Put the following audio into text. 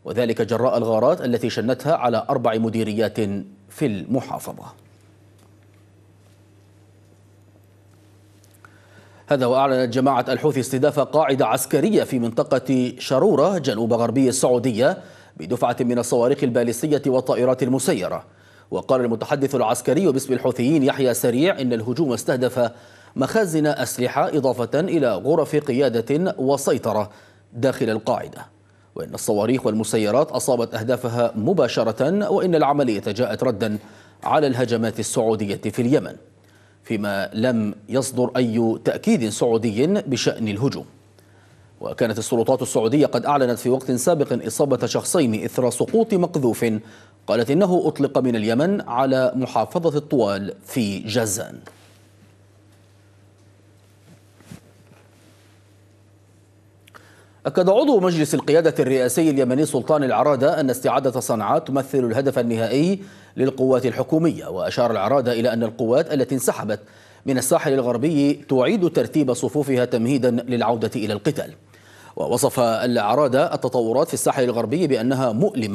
وذلك جراء الغارات التي شنتها على 4 مديريات في المحافظة. هذا وأعلنت جماعة الحوثي استهداف قاعدة عسكرية في منطقة شرورة جنوب غربي السعودية بدفعة من الصواريخ البالستية والطائرات المسيرة. وقال المتحدث العسكري باسم الحوثيين يحيى سريع إن الهجوم استهدف مخازن أسلحة إضافة إلى غرف قيادة وسيطرة داخل القاعدة، وإن الصواريخ والمسيرات أصابت أهدافها مباشرة، وإن العملية جاءت ردا على الهجمات السعودية في اليمن، فيما لم يصدر أي تأكيد سعودي بشأن الهجوم. وكانت السلطات السعودية قد أعلنت في وقت سابق إصابة شخصين إثر سقوط مقذوف قالت إنه أطلق من اليمن على محافظة الطوال في جازان. أكد عضو مجلس القيادة الرئاسي اليمني سلطان العرادة أن استعادة صنعاء تمثل الهدف النهائي للقوات الحكومية، وأشار العرادة إلى أن القوات التي انسحبت من الساحل الغربي تعيد ترتيب صفوفها تمهيدا للعودة إلى القتال. ووصف العرادة التطورات في الساحل الغربي بأنها مؤلمة